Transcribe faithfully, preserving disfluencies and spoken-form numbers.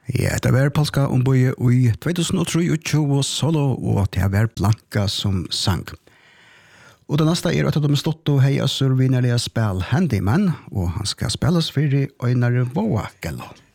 Ja, det var Polska omboje i tjugohundratjugotre solo, og det var Blanka som sang. Og det neste er at de stått og heia sur vinnerlige spil Handyman, og han skal spilles for i Øynar Våa Gello.